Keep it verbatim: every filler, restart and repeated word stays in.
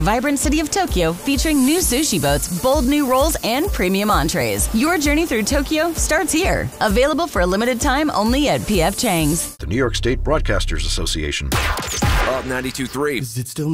Vibrant city of Tokyo, featuring new sushi boats, bold new rolls, and premium entrees. Your journey through Tokyo starts here. Available for a limited time only at P F Chang's. The New York State Broadcasters Association. Up ninety-two point three. Is it still